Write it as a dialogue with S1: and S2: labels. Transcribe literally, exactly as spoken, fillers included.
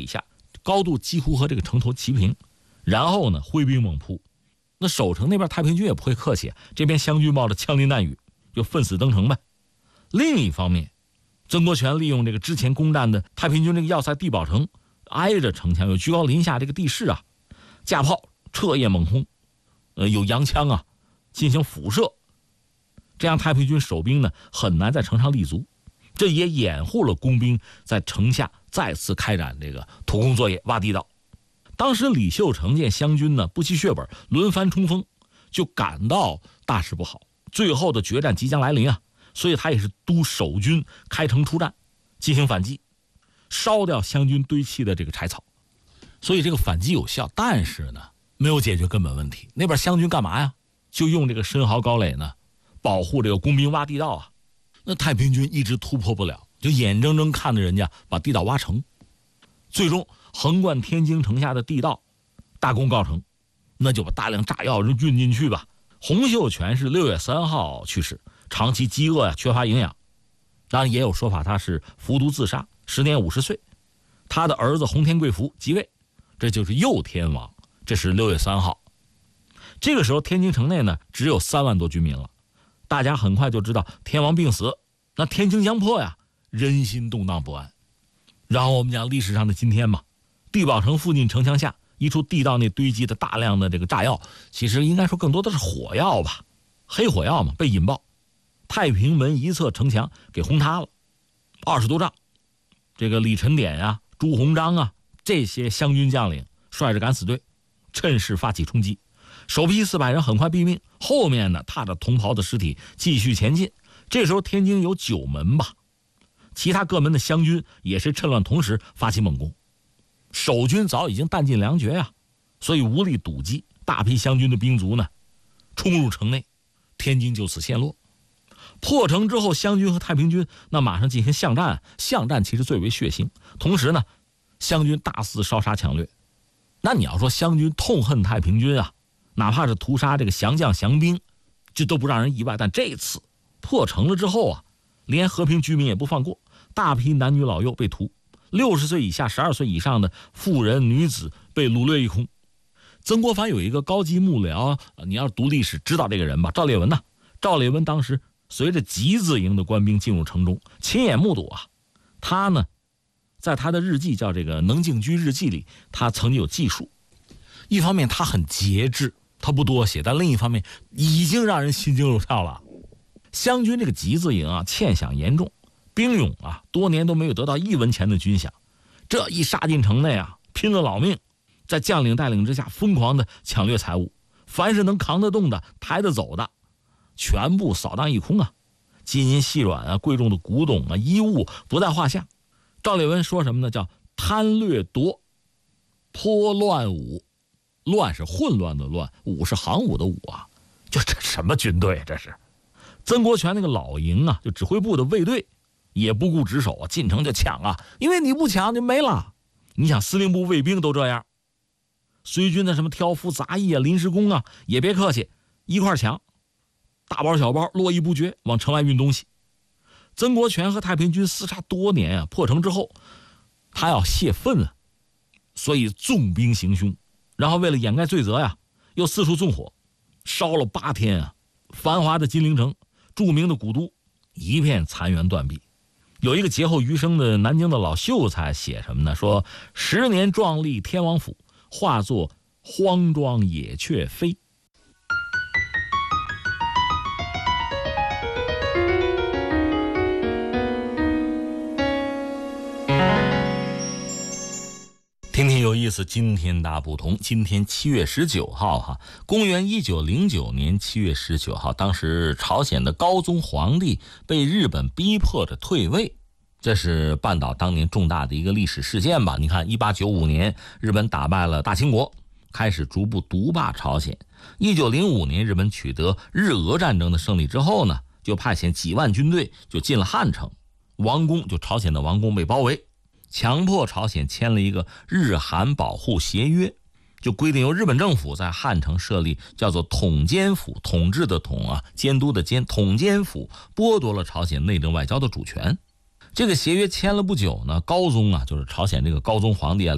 S1: 下，高度几乎和这个城头齐平，然后呢挥兵猛扑。那守城那边太平军也不会客气，这边湘军冒着枪林弹雨就奋死登城呗。另一方面，曾国荃利用这个之前攻占的太平军这个要塞地堡城，挨着城墙，有居高临下这个地势啊，架炮彻夜猛轰，呃，有洋枪啊进行辐射，这样太平军守兵呢很难在城上立足，这也掩护了工兵在城下再次开展这个土工作业，挖地道。当时李秀成见湘军呢不惜血本，轮番冲锋，就感到大事不好，最后的决战即将来临啊，所以他也是督守军开城出战，进行反击，烧掉湘军堆砌的这个柴草。所以这个反击有效，但是呢没有解决根本问题。那边湘军干嘛呀？就用这个深壕高垒呢保护这个工兵挖地道啊。那太平军一直突破不了，就眼睁睁看着人家把地道挖成，最终横贯天津城下的地道大功告成，那就把大量炸药运进去吧。洪秀全是六月三号去世，长期饥饿呀、啊，缺乏营养。当然也有说法他是服毒自杀，时年五十岁。他的儿子洪天贵福即位，这就是右天王。这是六月三号。这个时候天津城内呢只有三万多居民了，大家很快就知道天王病死，那天津将破呀，人心动荡不安。然后我们讲历史上的今天嘛，地堡城附近城墙下一处地道内堆积的大量的这个炸药，其实应该说更多的是火药吧，黑火药嘛，被引爆，太平门一侧城墙给轰塌了，二十多丈。这个李晨典啊、朱鸿章啊这些湘军将领率着敢死队，趁势发起冲击，首批四百人很快毙命，后面呢踏着同袍的尸体继续前进。这时候天津有九门吧，其他各门的湘军也是趁乱同时发起猛攻。守军早已经弹尽粮绝呀、啊，所以无力堵击，大批湘军的兵卒呢冲入城内，天津就此陷落。破城之后，湘军和太平军那马上进行巷战，巷战其实最为血腥。同时呢，湘军大肆烧杀抢掠。那你要说湘军痛恨太平军啊，哪怕是屠杀这个降将降兵，这都不让人意外。但这次破城了之后啊，连和平居民也不放过，大批男女老幼被屠，六十岁以下、十二岁以上的妇人女子被掳掠一空。曾国藩有一个高级幕僚，你要是读历史知道这个人吧，赵烈文呐。赵烈文当时随着集字营的官兵进入城中，亲眼目睹啊。他呢，在他的日记叫这个《能静居日记》里，他曾经有记述。一方面他很节制，他不多写，但另一方面已经让人心惊肉跳了。湘军这个集字营啊，欠饷严重，兵勇啊多年都没有得到一文钱的军饷，这一杀进城内啊，拼了老命，在将领带领之下疯狂的抢掠财物，凡是能扛得动的、抬得走的，全部扫荡一空啊！金银细软啊、贵重的古董啊、衣物不在话下。赵烈文说什么呢？叫贪掠夺，颇乱武。乱是混乱的乱，武是行武的武啊！就这什么军队？这是曾国荃那个老营啊，就指挥部的卫队也不顾职守啊，进城就抢啊！因为你不抢就没了。你想司令部卫兵都这样，随军的什么挑夫杂役啊、临时工啊，也别客气，一块抢，大包小包络绎不绝往城外运东西。曾国荃和太平军厮杀多年啊，破城之后他要泄愤啊，所以纵兵行凶，然后为了掩盖罪责呀，又四处纵火，烧了八天啊，繁华的金陵城，著名的古都，一片残垣断壁。有一个劫后余生的南京的老秀才写什么呢？说十年壮丽天王府，化作荒庄野雀飞。听听有意思，今天大不同。今天七月十九号哈，公元一九零九年七月十九号，当时朝鲜的高宗皇帝被日本逼迫着退位，这是半岛当年重大的一个历史事件吧。你看一八九五年日本打败了大清国，开始逐步独霸朝鲜。一九零五年日本取得日俄战争的胜利之后呢，就派遣几万军队就进了汉城，王宫就朝鲜的王宫被包围，强迫朝鲜签了一个日韩保护协约，就规定由日本政府在汉城设立叫做统监府，统治的统啊，监督的监，统监府，剥夺了朝鲜内政外交的主权。这个协约签了不久呢，高宗啊，就是朝鲜这个高宗皇帝啊，